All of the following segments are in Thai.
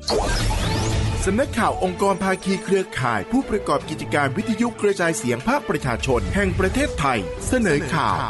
สำนักข่าวองค์กรภาคีเครือข่ายผู้ประกอบกิจการวิทยุกระจายเสียงภาคประชาชนแห่งประเทศไทยเสนอข่าว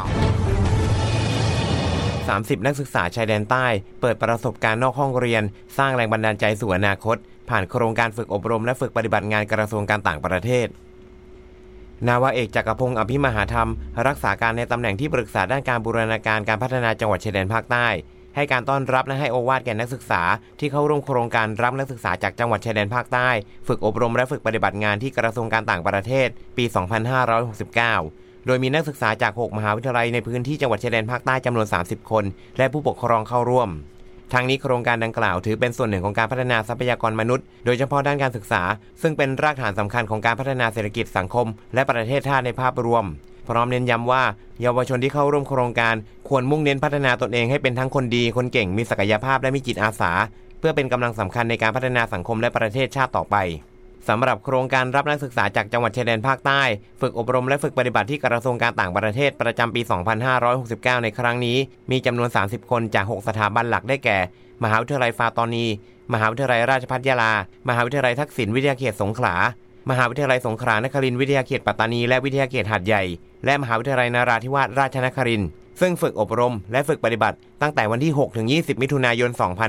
30 นักศึกษาชายแดนใต้เปิดประสบการณ์นอกห้องเรียนสร้างแรงบันดาลใจสู่อนาคตผ่านโครงการฝึกอบรมและฝึกปฏิบัติงานกระทรวงการต่างประเทศนาวาเอกจักรพงศ์อภิมหาธรรมรักษาการในตำแหน่งที่ปรึกษาด้านการบูรณาการการพัฒนาจังหวัดชายแดนภาคใต้ให้การต้อนรับและให้โอวาทแก่นักศึกษาที่เข้าร่วมโครงการรับนักศึกษาจากจังหวัดชายแดนภาคใต้ฝึกอบรมและฝึกปฏิบัติงานที่กระทรวงการต่างประเทศปี 2569 โดยมีนักศึกษาจาก 6 มหาวิทยาลัยในพื้นที่จังหวัดชายแดนภาคใต้จำนวน 30 คนและผู้ปกครองเข้าร่วมทางนี้โครงการดังกล่าวถือเป็นส่วนหนึ่งของการพัฒนาทรัพยากรมนุษย์โดยเฉพาะด้านการศึกษาซึ่งเป็นรากฐานสำคัญของการพัฒนาเศรษฐกิจสังคมและประเทศชาติในภาพรวมพร้อมเน้นย้ำว่าเยาวชนที่เข้าร่วมโครงการควรมุ่งเน้นพัฒนาตนเองให้เป็นทั้งคนดีคนเก่งมีศักยภาพและมีจิตอาสาเพื่อเป็นกำลังสำคัญในการพัฒนาสังคมและประเทศชาติต่อไปสำหรับโครงการรับนักศึกษาจากจังหวัดชายแดนภาคใต้ฝึกอบรมและฝึกปฏิบัติที่กระทรวงการต่างประเทศประจำปี 2569 ในครั้งนี้มีจำนวน 30 คนจาก 6 สถาบันหลักได้แก่มหาวิทยาลัยฟาตอนีมหาวิทยาลัยราชภัฏยะลามหาวิทยาลัยทักษิณวิทยาเขตสงขลามหาวิทยาลัยสงขลานครินทร์วิทยาเขตปัตตานีและวิทยาเขตหาดใหญ่และมหาวิทยาลัยนราธิวาสราชนครินทร์ซึ่งฝึกอบรมและฝึกปฏิบัติตั้งแต่วันที่ 6-20 มิถุนายน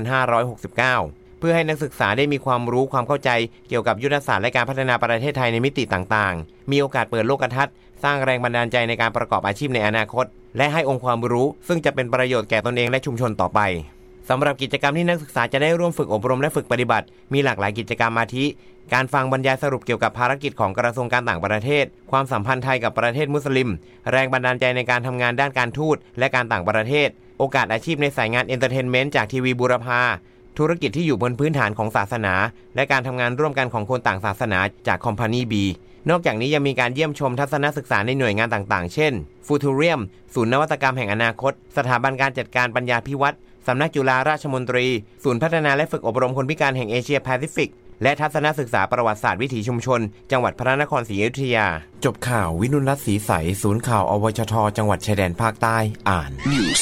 2569 เพื่อให้นักศึกษาได้มีความรู้ความเข้าใจเกี่ยวกับยุทธศาสตร์และการพัฒนาประเทศไทยในมิติต่างๆมีโอกาสเปิดโลกทัศน์สร้างแรงบันดาลใจในการประกอบอาชีพในอนาคตและให้องค์ความรู้ซึ่งจะเป็นประโยชน์แก่ตนเองและชุมชนต่อไปสำหรับกิจกรรมที่นักศึกษาจะได้ร่วมฝึกอบรมและฝึกปฏิบัติมีหลากหลายกิจกรรมอาทิการฟังบรรยายสรุปเกี่ยวกับภารกิจของกระทรวงการต่างประเทศความสัมพันธ์ไทยกับประเทศมุสลิมแรงบันดาลใจในการทำงานด้านการทูตและการต่างประเทศโอกาสอาชีพในสายงานเอนเตอร์เทนเมนต์จากทีวีบูรพาธุรกิจที่อยู่บนพื้นฐานของศาสนาและการทำงานร่วมกันของคนต่างศาสนาจากคอมพานีบีนอกจากนี้ยังมีการเยี่ยมชมทัศนศึกษาในหน่วยงานต่างๆเช่นฟูทูเรียมศูนย์นวัตกรรมแห่งอนาคตสถาบันการจัดการปัญญาภิวัตรสำนักจุฬาราชมนตรีศูนย์พัฒนาและฝึกอบรมคนพิการแห่งเอเชียแปซิฟิกและทัศนศึกษาประวัติศาสตร์วิถีชุมชนจังหวัดพระนครศรีอยุธยาจบข่าววินุรัตน์ศรีใสศูนย์ข่าวอวชทจังหวัดชายแดนภาคใต้อ่าน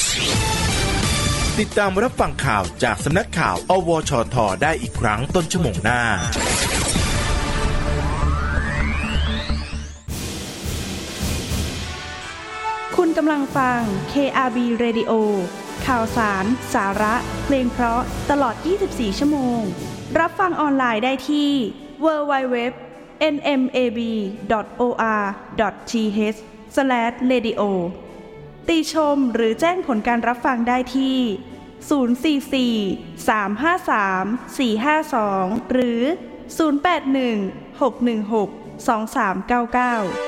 ติดตามรับฟังข่าวจากสำนักข่าวอวชทได้อีกครั้งต้นชั่วโมงหน้าคุณกำลังฟัง KRB Radio ข่าวสารสาระเพลงเพราะตลอด24ชั่วโมงรับฟังออนไลน์ได้ที่ www.nmab.or.th/radio ติชมหรือแจ้งผลการรับฟังได้ที่044-353-452หรือ081-616-2399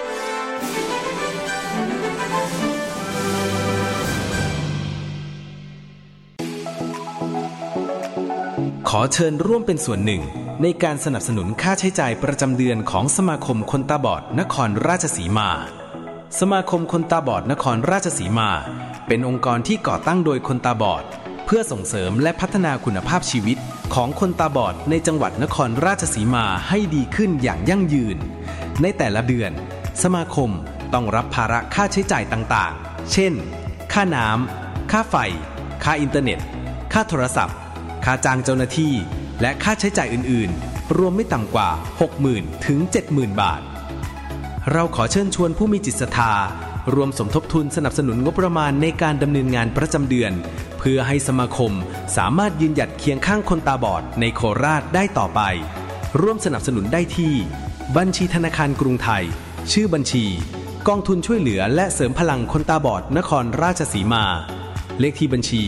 ขอเชิญร่วมเป็นส่วนหนึ่งในการสนับสนุนค่าใช้จ่ายประจำเดือนของสมาคมคนตาบอดนครราชสีมาสมาคมคนตาบอดนครราชสีมาเป็นองค์กรที่ก่อตั้งโดยคนตาบอดเพื่อส่งเสริมและพัฒนาคุณภาพชีวิตของคนตาบอดในจังหวัดนครราชสีมาให้ดีขึ้นอย่างยั่งยืนในแต่ละเดือนสมาคมต้องรับภาระค่าใช้จ่ายต่างๆเช่นค่าน้ำค่าไฟค่าอินเทอร์เน็ตค่าโทรศัพท์ค่าจ้างเจ้าหน้าที่และค่าใช้จ่ายอื่นๆรวมไม่ต่ำกว่า 60,000 ถึง 70,000 บาทเราขอเชิญชวนผู้มีจิตศรัทธารวมสมทบทุนสนับสนุนงบประมาณในการดำเนินงานประจำเดือนเพื่อให้สมาคมสามารถยืนหยัดเคียงข้างคนตาบอดในโคราชได้ต่อไปร่วมสนับสนุนได้ที่บัญชีธนาคารกรุงไทยชื่อบัญชีกองทุนช่วยเหลือและเสริมพลังคนตาบอดนครราชสีมาเลขที่บัญชี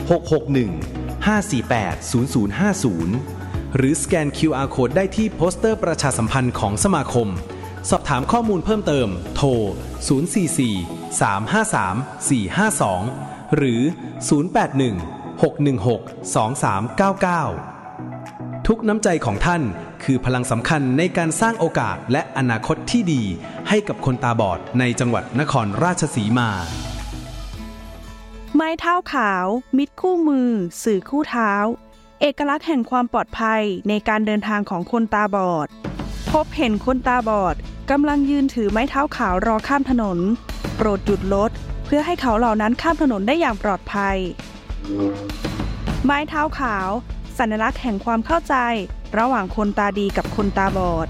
661-548-0050หรือสแกน QR Code ได้ที่โปสเตอร์ประชาสัมพันธ์ของสมาคมสอบถามข้อมูลเพิ่มเติมโทร044-353-452หรือ081-616-2399ทุกน้ำใจของท่านคือพลังสำคัญในการสร้างโอกาสและอนาคตที่ดีให้กับคนตาบอดในจังหวัดนครราชสีมาไม้เท้าขาวมิตรคู่มือสื่อคู่เท้าเอกลักษณ์แห่งความปลอดภัยในการเดินทางของคนตาบอดพบเห็นคนตาบอดกำลังยืนถือไม้เท้าขาวรอข้ามถนนโปรดหยุดรถเพื่อให้เขาเหล่านั้นข้ามถนนได้อย่างปลอดภัยไม้เท้าขาวสัญลักษณ์แห่งความเข้าใจระหว่างคนตาดีกับคนตาบอด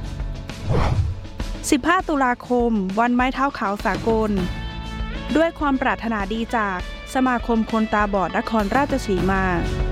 15 ตุลาคมวันไม้เท้าขาวสากลด้วยความปรารถนาดีจากสมาคมคนตาบอดนครราชสีมา